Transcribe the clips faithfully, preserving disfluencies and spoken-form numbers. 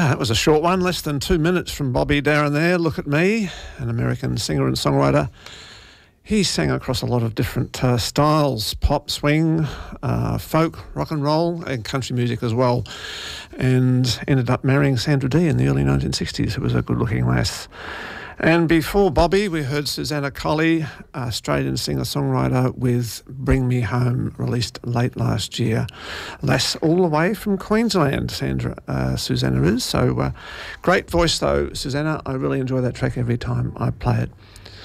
Wow, that was a short one, less than two minutes from Bobby Darin there. Look at Me, an American singer and songwriter. He sang across a lot of different uh, styles, pop, swing, uh, folk, rock and roll, and country music as well, and ended up marrying Sandra Dee in the early nineteen sixties, who was a good-looking lass. And before Bobby, we heard Susanna Colley, Australian singer-songwriter with Bring Me Home, released late last year. Lass all the way from Queensland, Sandra, uh, Susanna is. So uh, great voice though, Susanna. I really enjoy that track every time I play it.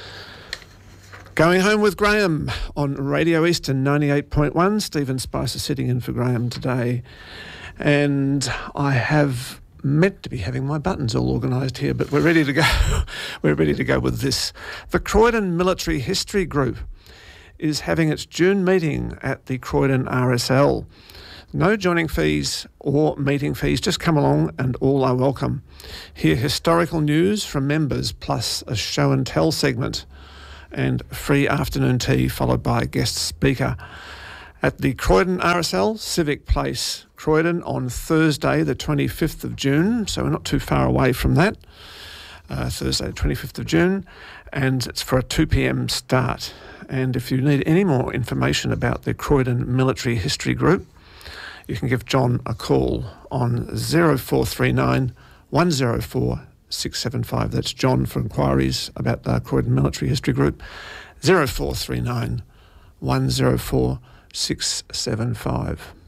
Going Home with Graham on Radio Eastern ninety-eight point one. Stephen Spicer sitting in for Graham today. And I have meant to be having my buttons all organised here, but we're ready to go. We're ready to go with this. The Croydon Military History Group is having its June meeting at the Croydon R S L. No joining fees or meeting fees, just come along and all are welcome. Hear historical news from members, plus a show and tell segment, and free afternoon tea followed by a guest speaker at the Croydon R S L, Civic Place, Croydon, on Thursday the twenty-fifth of June, so we're not too far away from that, uh, Thursday the twenty-fifth of June, and it's for a two p.m. start. And if you need any more information about the Croydon Military History Group, you can give John a call on zero four three nine, one zero four, six seven five. That's John for inquiries about the Croydon Military History Group, zero four three nine, one zero four, six seven five.